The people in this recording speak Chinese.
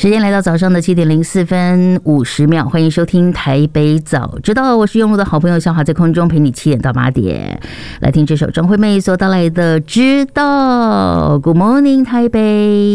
时间来到早上的7:04:50，欢迎收听台北早知道，我是用路的好朋友小华，在空中陪你7点到8点，来听这首张惠妹所带来的《知道》。Good morning， 台北。